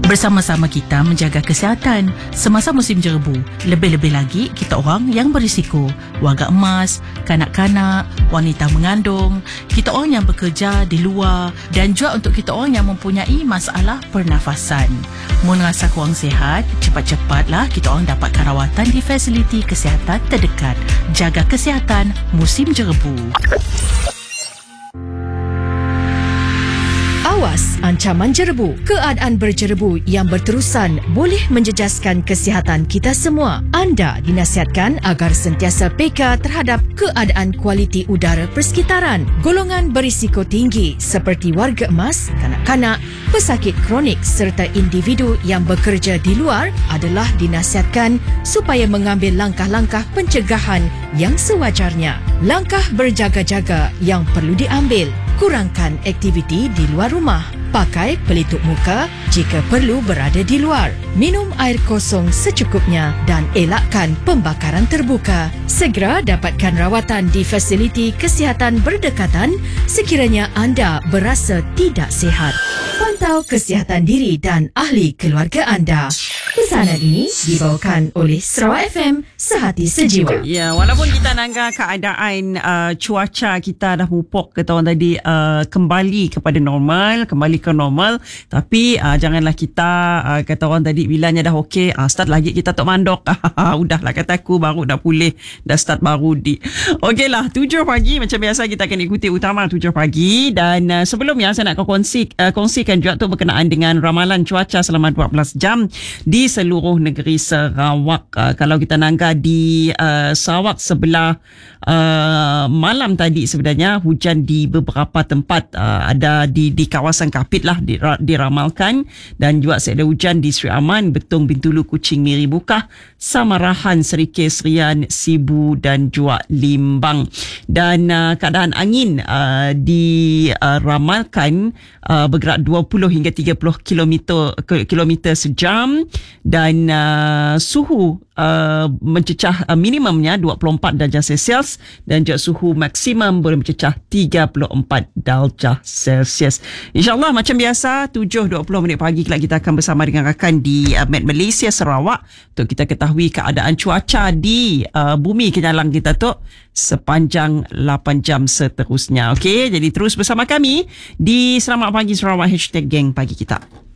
Bersama-sama kita menjaga kesihatan semasa musim jerebu. Lebih-lebih lagi kita orang yang berisiko, warga emas, kanak-kanak, wanita mengandung, kita orang yang bekerja di luar dan juga untuk kita orang yang mempunyai masalah pernafasan. Mun rasa kurang sihat, cepat-cepatlah kita orang dapatkan rawatan di fasiliti kesihatan terdekat. Jaga kesihatan musim jerebu. Awas ancaman jerebu. Keadaan berjerebu yang berterusan boleh menjejaskan kesihatan kita semua. Anda dinasihatkan agar sentiasa peka terhadap keadaan kualiti udara persekitaran. Golongan berisiko tinggi seperti warga emas, kanak-kanak, pesakit kronik serta individu yang bekerja di luar adalah dinasihatkan supaya mengambil langkah-langkah pencegahan yang sewajarnya. Langkah berjaga-jaga yang perlu diambil. Kurangkan aktiviti di luar rumah. Pakai pelitup muka jika perlu berada di luar. Minum air kosong secukupnya dan elakkan pembakaran terbuka. Segera dapatkan rawatan di fasiliti kesihatan berdekatan sekiranya anda berasa tidak sihat. Pantau kesihatan diri dan ahli keluarga anda. Pesanan ini dibawakan oleh Sarawak FM, Sehati Sejiwa. Ya, walaupun kita nanggah keadaan cuaca kita dah mupok kata orang tadi kembali kepada normal, kembali ke normal, tapi janganlah kita kata orang tadi bilanya dah okey, start lagi kita tok mandok. Udahlah kata aku baru dah pulih, dah start baru di. Okeylah, 7 pagi macam biasa kita akan ikuti utama 7 pagi dan sebelumnya saya nak kongsikan juga tu berkenaan dengan ramalan cuaca selama 12 jam di seluruh negeri Sarawak. Kalau kita nanggah di Sarawak sebelah malam tadi sebenarnya hujan di beberapa tempat ada di kawasan Kapit lah diramalkan dan juga ada hujan di Sri Aman, Betong, Bintulu, Kuching, Miri Bukah, Samarahan, Serikeh, Serian, Sibu dan juga Limbang. Dan keadaan angin diramalkan bergerak 20 hingga 30 kilometer sejam dan suhu mencecah minimumnya 24 darjah Celsius dan juga suhu maksimum boleh mencecah 34 darjah Celsius. InsyaAllah macam biasa 7.20 pagi kita akan bersama dengan rakan di Met Malaysia Sarawak untuk kita ketahui keadaan cuaca di bumi kenyalang kita tu sepanjang 8 jam seterusnya. Okey, jadi terus bersama kami di Selamat Pagi Sarawak #Geng Pagi Kita.